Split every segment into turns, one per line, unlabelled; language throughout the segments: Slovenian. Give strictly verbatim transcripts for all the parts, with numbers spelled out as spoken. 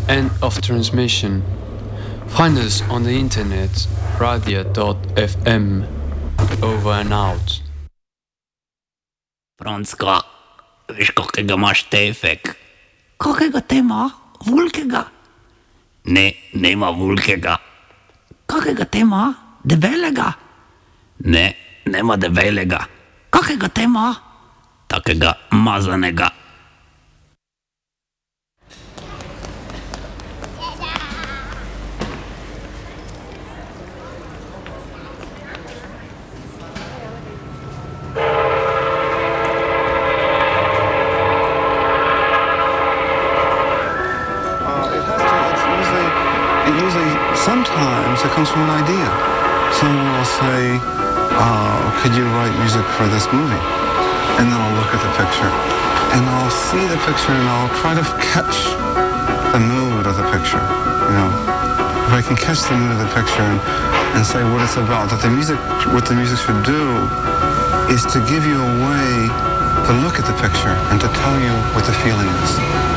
End of transmission. Find us on the internet, radio dot f m. Over and out.
Franska, veš, kakega imaš tefek?
Kakega te ima? Vulkega?
Ne, nema vulkega.
Kakega te ima? Debelega?
Ne, nema debelega.
Kakega te ima?
Takega mazanega.
Sometimes it comes from an idea. Someone will say, uh, could you write music for this movie? And then I'll look at the picture. And I'll see the picture and I'll try to catch the mood of the picture. You know, if I can catch the mood of the picture and, and say what it's about, that the music, what the music should do is to give you a way to look at the picture and to tell you what the feeling is.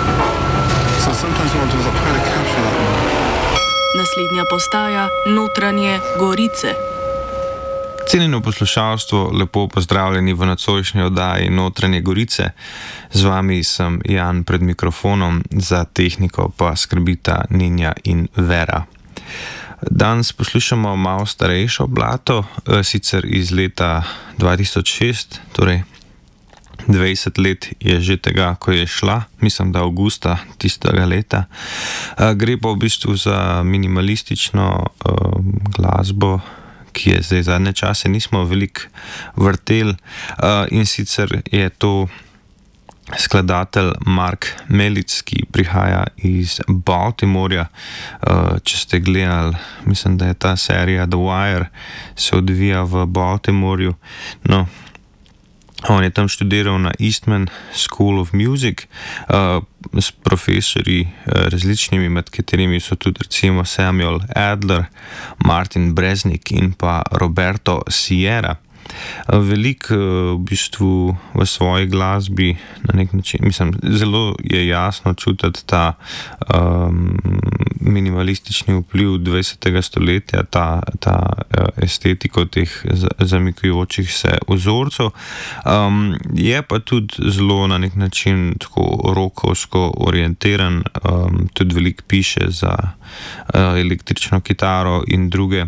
So sometimes what I'll do is I'll try to capture that mood.
Naslednja postaja Notranje Gorice.
Cenjeno poslušalstvo, lepo pozdravljeni v nocojšnji oddaji Notranje Gorice. Z vami sem Jan pred mikrofonom, za tehniko pa skrbita Ninja in Vera. Danes poslušamo malo starejšo blato, sicer iz leta dva tisoč šest, torej dvajset let je že tega, ko je šla, mislim, da avgusta tistega leta. Gre pa v bistvu za minimalistično uh, glasbo, ki je zdaj zadnje čase nismo veliko vrtel, uh, in sicer je to skladatelj Mark Melic, ki prihaja iz Baltimorja. Uh, če ste gledali, mislim, da je ta serija The Wire se odvija v Baltimorju. No, on je tam študiral na Eastman School of Music uh, s profesorji uh, različnimi, med katerimi so tudi recimo Samuel Adler, Martin Breznik in pa Roberto Sierra. Uh, veliko uh, v bistvu v svoji glasbi na nek način, mislim, zelo je jasno čutiti ta um, minimalistični vpliv dvajsetega stoletja, ta, ta uh, estetiko teh zamikajočih se vzorcev. Um, je pa tudi zelo na nek način tako rokovsko orientiran, um, tudi veliko piše za uh, električno kitaro in druge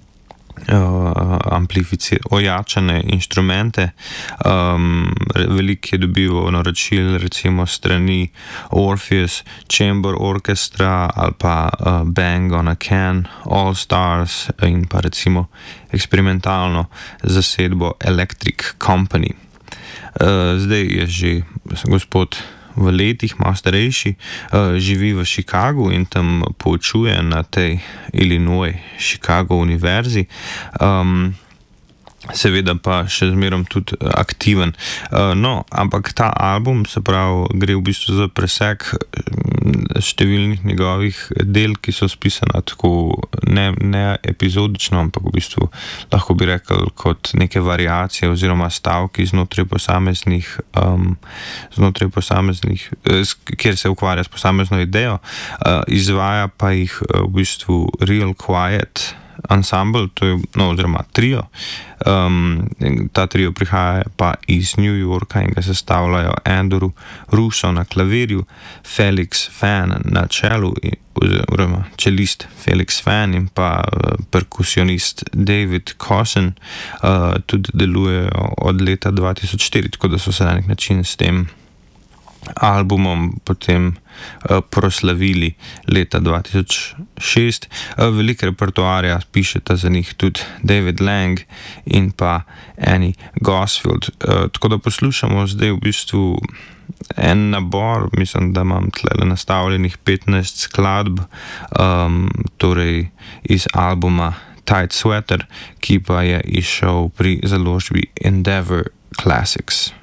Uh, amplifici- ojačane inštrumente. Um, veliko je dobil naročil recimo strani Orpheus Chamber Orchestra ali pa uh, Bang on a Can, All Stars in pa recimo eksperimentalno zasedbo Electric Company. Uh, zdaj je že gospod v letih, malo starejši, uh, živi v Chicagu in tam poučuje na tej Illinois Chicago univerzi. Um, seveda pa še zmerom tudi aktiven. Uh, no, ampak ta album, se pravi, gre v bistvu za presek številnih njegovih del, ki so spisana tako ne, ne epizodično, ampak v bistvu lahko bi rekel kot neke variacije oziroma stavki znotraj posameznih, um, znotraj posameznih, kjer se ukvarja s posamezno idejo, uh, izvaja pa jih uh, v bistvu Real Quiet Ensemble, to je, no, oziroma trio. Um, ta trio prihaja pa iz New Yorka in ga sestavljajo Andrew Russo na klavirju, Felix Fan na čelu, oziroma čelist Felix Fan in pa uh, perkusionist David Cousin. Uh, tudi delujejo od leta dva tisoč štiri, tako da so se na nek način s tem albumom potem uh, proslavili leta dva tisoč šest. Uh, veliko repertoarja pišeta za njih tudi David Lang in pa Annie Gosfield. Uh, tako da poslušamo zdaj v bistvu en nabor, mislim, da imam tlele nastavljenih petnajst skladb, um, torej iz albuma Tight Sweater, ki pa je izšel pri založbi Endeavor Classics.